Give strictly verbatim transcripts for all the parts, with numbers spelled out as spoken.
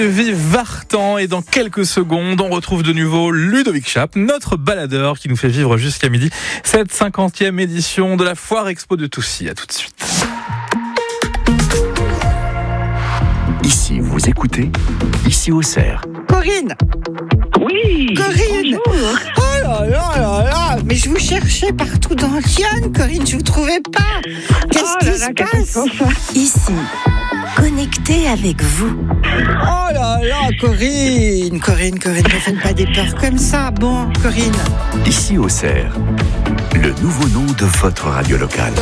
Vive Vartan, et dans quelques secondes, on retrouve de nouveau Ludovic Chape, notre baladeur qui nous fait vivre jusqu'à midi cette cinquantième édition de la Foire Expo de Toussy. À tout de suite. Ici, vous écoutez, ici au Cerf. Corinne. Oui. Corinne. Bonjour. Oh là là là là. Mais je vous cherchais partout dans Lyon, Corinne, je vous trouvais pas. Qu'est-ce Oh qui là se là, passe? Ici, connecté avec vous. Oh là là, Corinne. Corinne, Corinne, ne faites pas des peurs comme ça. Bon, Corinne. Ici au Cerf, le nouveau nom de votre radio locale.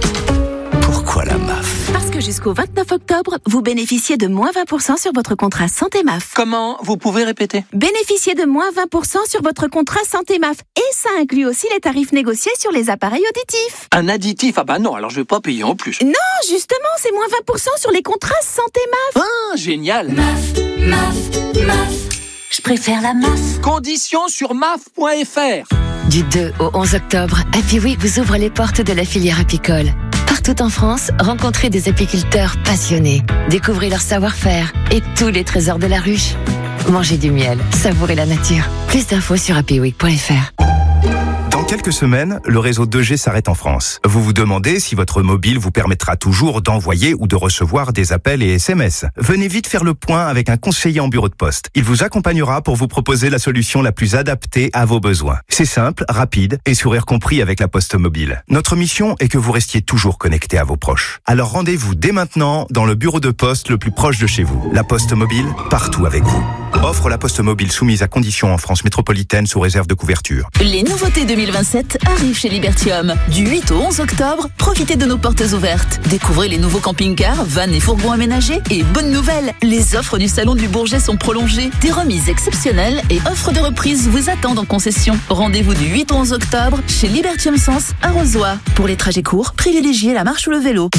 Pourquoi la M A F? Parce que jusqu'au vingt-neuf octobre, vous bénéficiez de moins vingt pour cent sur votre contrat Santé M A F. Comment? Vous pouvez répéter? Bénéficiez de moins vingt pour cent sur votre contrat Santé M A F. Et ça inclut aussi les tarifs négociés sur les appareils auditifs. Un additif? Ah bah non, alors je vais pas payer en plus. Non, justement, c'est moins vingt pour cent sur les contrats Santé M A F. Ah, génial. M A F, M A F, M A F. Je préfère la M A F. Conditions sur M A F point F R. Du deux au onze octobre, Happy Week vous ouvre les portes de la filière apicole. Partout en France, rencontrez des apiculteurs passionnés. Découvrez leur savoir-faire et tous les trésors de la ruche. Mangez du miel, savourez la nature. Plus d'infos sur happy week point F R. Dans quelques semaines, le réseau deux G s'arrête en France. Vous vous demandez si votre mobile vous permettra toujours d'envoyer ou de recevoir des appels et S M S. Venez vite faire le point avec un conseiller en bureau de poste. Il vous accompagnera pour vous proposer la solution la plus adaptée à vos besoins. C'est simple, rapide et sourire compris avec la Poste Mobile. Notre mission est que vous restiez toujours connecté à vos proches. Alors rendez-vous dès maintenant dans le bureau de poste le plus proche de chez vous. La Poste Mobile, partout avec vous. Offre la Poste Mobile soumise à conditions en France métropolitaine sous réserve de couverture. Les nouveautés deux mille vingt-sept arrivent chez Libertium. Du huit au onze octobre, profitez de nos portes ouvertes. Découvrez les nouveaux camping-cars, vannes et fourgons aménagés. Et bonne nouvelle, les offres du Salon du Bourget sont prolongées. Des remises exceptionnelles et offres de reprise vous attendent en concession. Rendez-vous du huit au onze octobre chez Libertium Sens à Rozoy. Pour les trajets courts, privilégiez la marche ou le vélo.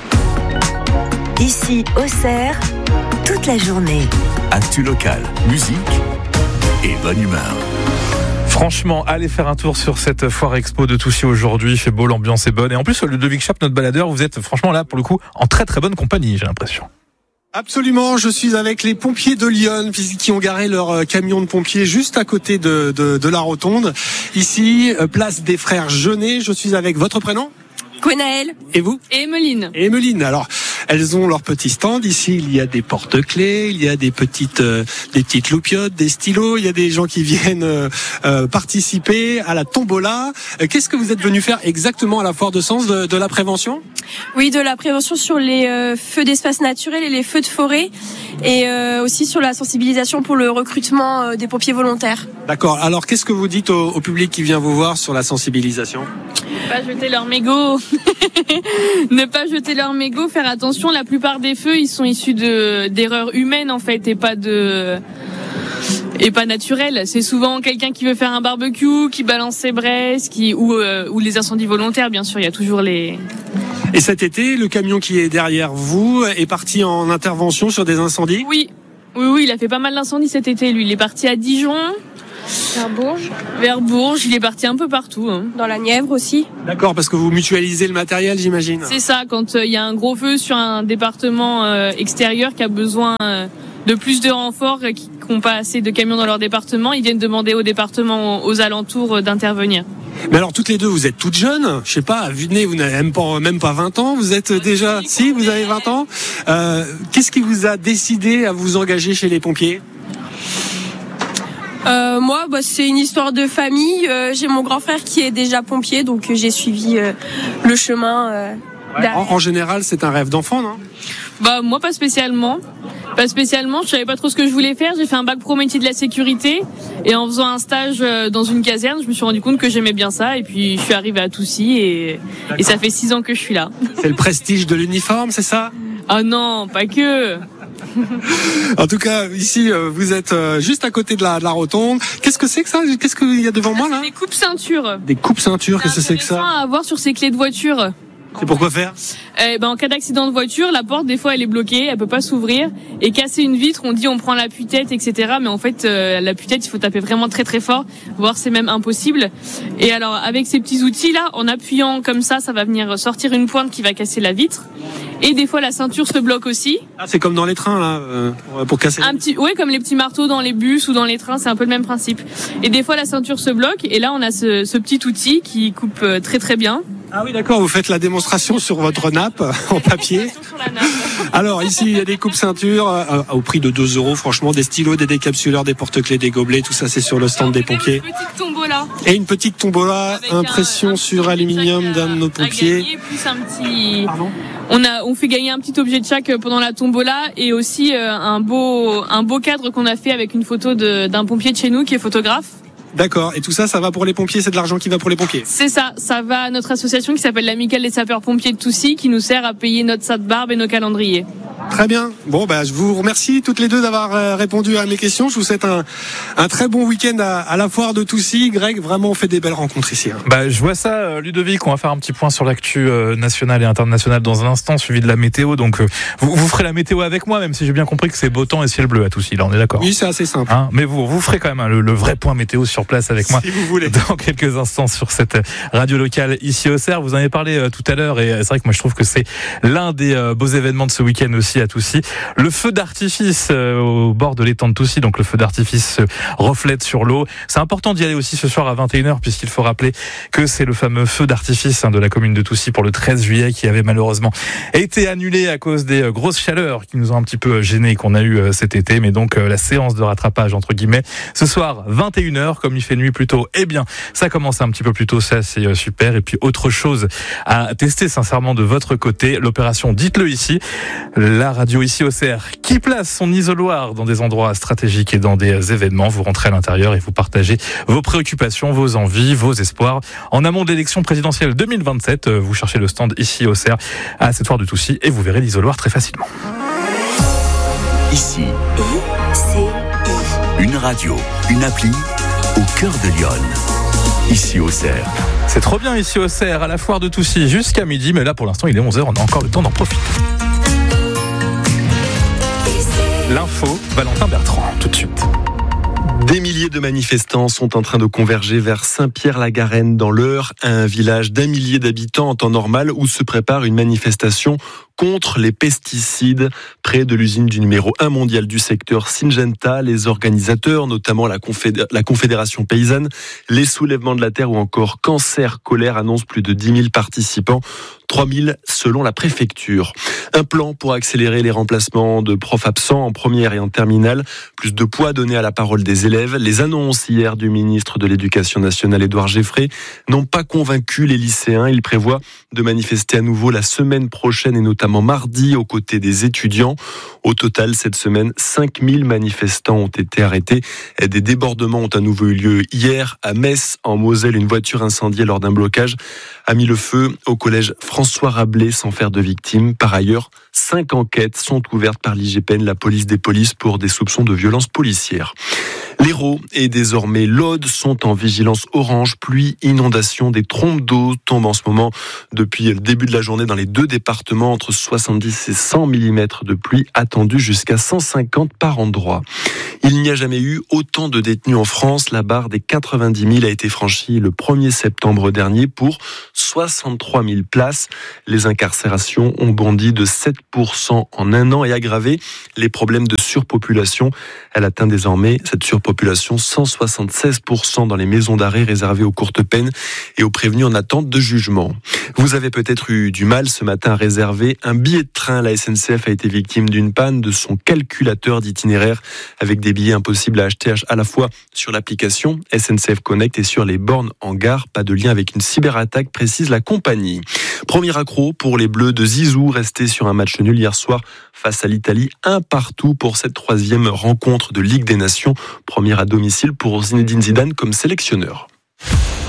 Ici, au Cerf, toute la journée. Actu local, musique et bonne humeur. Franchement, allez faire un tour sur cette Foire Expo de Toussy aujourd'hui. Il fait beau, l'ambiance est bonne. Et en plus, Ludovic Chape, notre baladeur, vous êtes franchement là, pour le coup, en très très bonne compagnie, j'ai l'impression. Absolument, je suis avec les pompiers de Lyon qui ont garé leur camion de pompiers juste à côté de, de, de la rotonde. Ici, place des Frères Jeunet. Je suis avec votre prénom ? Gwenaëlle. Et vous ? Et Emeline. Et Emeline. Alors, elles ont leur petit stand. Ici, il y a des porte-clés, il y a des petites, euh, des petites loupiottes, des stylos. Il y a des gens qui viennent euh, euh, participer à la tombola. Euh, qu'est-ce que vous êtes venu faire exactement à la Foire de Sens? De, de la prévention? Oui, de la prévention sur les euh, feux d'espace naturel et les feux de forêt, et euh, aussi sur la sensibilisation pour le recrutement euh, des pompiers volontaires. D'accord. Alors, qu'est-ce que vous dites au, au public qui vient vous voir sur la sensibilisation? Ne pas jeter leur mégot. Ne pas jeter leur mégot, faire attention. La plupart des feux, ils sont issus de d'erreurs humaines en fait, et pas de et pas naturelles. C'est souvent quelqu'un qui veut faire un barbecue, qui balance ses braises, qui ou euh, ou les incendies volontaires, bien sûr. Il y a toujours les. Et cet été, le camion qui est derrière vous est parti en intervention sur des incendies? Oui, oui, oui. Il a fait pas mal d'incendies cet été. Lui, il est parti à Dijon. Vers Bourges. Vers Bourges, il est parti un peu partout. Hein. Dans la Nièvre aussi. D'accord, parce que vous mutualisez le matériel, j'imagine. C'est ça, quand il euh, y a un gros feu sur un département euh, extérieur qui a besoin euh, de plus de renforts, euh, qui n'ont pas assez de camions dans leur département, ils viennent demander au département aux alentours euh, d'intervenir. Mais alors toutes les deux, vous êtes toutes jeunes. Je sais pas, à vue de nez, vous n'avez même pas, même pas vingt ans. Vous êtes déjà... Si, vous avez vingt ans. Euh, qu'est-ce qui vous a décidé à vous engager chez les pompiers ? Euh, moi, bah, c'est une histoire de famille. Euh, j'ai mon grand frère qui est déjà pompier, donc euh, j'ai suivi euh, le chemin. Euh, ouais, en, en général, c'est un rêve d'enfant, non ? Bah moi, pas spécialement. Pas spécialement. Je savais pas trop ce que je voulais faire. J'ai fait un bac pro métier de la sécurité, et en faisant un stage dans une caserne, je me suis rendu compte que j'aimais bien ça. Et puis je suis arrivée à Toussy, et, et ça fait six ans que je suis là. C'est le prestige de l'uniforme, c'est ça ? Ah non, pas que. En tout cas, ici, vous êtes juste à côté de la, de la rotonde. Qu'est-ce que c'est que ça ? Qu'est-ce qu'il y a devant moi là ? Des coupes ceintures. Des coupes ceintures, qu'est-ce que c'est que ça ? C'est à avoir sur ses clés de voiture. C'est pourquoi faire? Eh ben, en cas d'accident de voiture, la porte, des fois, elle est bloquée, elle peut pas s'ouvrir. Et casser une vitre, on dit on prend l'appui-tête, et cetera. Mais en fait, euh, l'appui-tête, il faut taper vraiment très très fort, voire c'est même impossible. Et alors, avec ces petits outils-là, en appuyant comme ça, ça va venir sortir une pointe qui va casser la vitre. Et des fois, la ceinture se bloque aussi. Ah, c'est comme dans les trains, là, euh, pour casser. Un petit, ouais, comme les petits marteaux dans les bus ou dans les trains, c'est un peu le même principe. Et des fois, la ceinture se bloque, et là, on a ce, ce petit outil qui coupe très très bien. Ah oui, d'accord, vous faites la démonstration sur votre nappe en papier. Alors ici, il y a des coupes ceintures euh, au prix de deux euros, franchement, des stylos, des décapsuleurs, des porte-clés, des gobelets, tout ça c'est sur le stand des pompiers. Une petite tombola. Et une petite tombola, avec impression un, un sur aluminium d'un de nos pompiers. Gagner, plus un petit... On a, on fait gagner un petit objet de chaque pendant la tombola et aussi euh, un beau, un beau cadre qu'on a fait avec une photo de, d'un pompier de chez nous qui est photographe. D'accord. Et tout ça, ça va pour les pompiers, c'est de l'argent qui va pour les pompiers. C'est ça. Ça va à notre association qui s'appelle l'Amicale des sapeurs-pompiers de Toussy, qui nous sert à payer notre sac-barbe et nos calendriers. Très bien. Bon, bah, je vous remercie toutes les deux d'avoir répondu à mes questions. Je vous souhaite un, un très bon week-end à, à la foire de Toussy. Greg, vraiment, on fait des belles rencontres ici. Hein. Bah, je vois ça, Ludovic. On va faire un petit point sur l'actu euh, nationale et internationale dans un instant, suivi de la météo. Donc, euh, vous, vous ferez la météo avec moi, même si j'ai bien compris que c'est beau temps et ciel bleu à Toussy. Là, on est d'accord. Oui, c'est assez simple. Hein, mais vous, vous ferez quand même hein, le, le vrai point météo sur place avec moi. Si vous voulez. Dans quelques instants sur cette radio locale ici au Cerf. Vous en avez parlé euh, tout à l'heure et c'est vrai que moi je trouve que c'est l'un des euh, beaux événements de ce week-end aussi à Toussy. Le feu d'artifice euh, au bord de l'étang de Toussy, donc le feu d'artifice se reflète sur l'eau. C'est important d'y aller aussi ce soir à vingt et une heures puisqu'il faut rappeler que c'est le fameux feu d'artifice hein, de la commune de Toussy pour le treize juillet qui avait malheureusement été annulé à cause des euh, grosses chaleurs qui nous ont un petit peu gênés qu'on a eu euh, cet été. Mais donc euh, la séance de rattrapage entre guillemets ce soir vingt et une heures comme il fait nuit plus tôt. Eh bien ça commence un petit peu plus tôt, ça c'est euh, super. Et puis autre chose à tester sincèrement de votre côté, l'opération Dites-le ici, la radio ici au C R qui place son isoloir dans des endroits stratégiques et dans des événements. Vous rentrez à l'intérieur et vous partagez vos préoccupations, vos envies, vos espoirs. En amont de l'élection présidentielle deux mille vingt-sept, vous cherchez le stand ici au C R à cette foire de Toussy et vous verrez l'isoloir très facilement. Ici, une radio, une appli au cœur de Lyon. Ici au Cerf. C'est trop bien ici au Cerf, à la foire de Toussy, jusqu'à midi. Mais là, pour l'instant, il est onze heures, on a encore le temps d'en profiter. L'info, Valentin Bertrand, tout de suite. Des milliers de manifestants sont en train de converger vers Saint-Pierre-la-Garenne dans l'Eure, un village d'un millier d'habitants en temps normal où se prépare une manifestation contre les pesticides. Près de l'usine du numéro un mondial du secteur Syngenta, les organisateurs, notamment la, Confédé- la Confédération Paysanne, les Soulèvements de la Terre ou encore Cancer Colère annoncent plus de dix mille participants, trois mille selon la préfecture. Un plan pour accélérer les remplacements de profs absents en première et en terminale, plus de poids donné à la parole des élèves. Les annonces hier du ministre de l'Éducation nationale, Édouard Geffray, n'ont pas convaincu les lycéens. Il prévoit de manifester à nouveau la semaine prochaine et notamment mardi aux côtés des étudiants. Au total, cette semaine, cinq mille manifestants ont été arrêtés. Des débordements ont à nouveau eu lieu hier à Metz, en Moselle. Une voiture incendiée lors d'un blocage a mis le feu au collège François Rabelais sans faire de victimes. Par ailleurs, cinq enquêtes sont ouvertes par l'I G P N, la police des polices, pour des soupçons de violences policières. L'Hérault et désormais l'Aude sont en vigilance orange. Pluie, inondation, des trompes d'eau tombent en ce moment depuis le début de la journée dans les deux départements. Entre soixante-dix et cent millimètres de pluie attendus, jusqu'à cent cinquante par endroit. Il n'y a jamais eu autant de détenus en France. La barre des quatre-vingt-dix mille a été franchie le premier septembre dernier pour soixante-trois mille places. Les incarcérations ont bondi de sept pour cent en un an et aggravé les problèmes de surpopulation. Elle atteint désormais, cette surpopulation, cent soixante-seize pour cent dans les maisons d'arrêt réservées aux courtes peines et aux prévenus en attente de jugement. Vous avez peut-être eu du mal ce matin à réserver un billet de train. La S N C F a été victime d'une panne de son calculateur d'itinéraire avec des billets impossibles à acheter à la fois sur l'application S N C F Connect et sur les bornes en gare. Pas de lien avec une cyberattaque, précise la compagnie. Premier accro pour les Bleus de Zizou, restés sur un match nul hier soir face à l'Italie, un partout pour cette troisième rencontre de Ligue des Nations. Première à domicile pour Zinedine Zidane comme sélectionneur.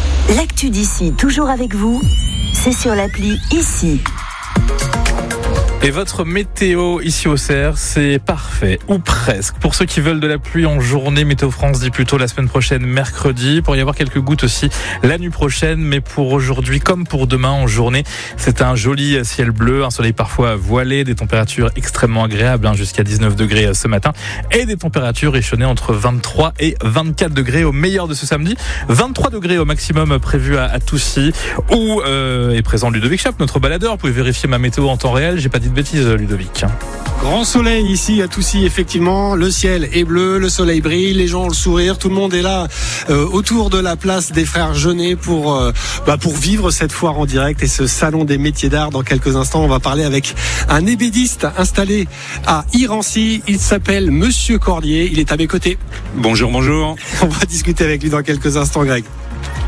L'actu d'ici, toujours avec vous, c'est sur l'appli Ici. Et votre météo ici au Cerf, c'est parfait, ou presque. Pour ceux qui veulent de la pluie en journée, Météo France dit plutôt la semaine prochaine, mercredi. Pour y avoir quelques gouttes aussi la nuit prochaine, mais pour aujourd'hui comme pour demain en journée, c'est un joli ciel bleu, un soleil parfois voilé, des températures extrêmement agréables, hein, jusqu'à dix-neuf degrés ce matin, et des températures échelonnées entre vingt-trois et vingt-quatre degrés au meilleur de ce samedi. vingt-trois degrés au maximum prévu à, à Toussy, où euh, est présent Ludovic Chap, notre baladeur. Vous pouvez vérifier ma météo en temps réel, j'ai pas dit de bêtises, Ludovic. Grand soleil ici à Toussy, effectivement. Le ciel est bleu, le soleil brille, les gens ont le sourire, tout le monde est là euh, autour de la place des Frères Jeunet pour euh, bah, pour vivre cette foire en direct et ce salon des métiers d'art. Dans quelques instants, on va parler avec un ébédiste installé à Irancy. Il s'appelle Monsieur Cordier. Il est à mes côtés. Bonjour, bonjour. On va discuter avec lui dans quelques instants, Greg.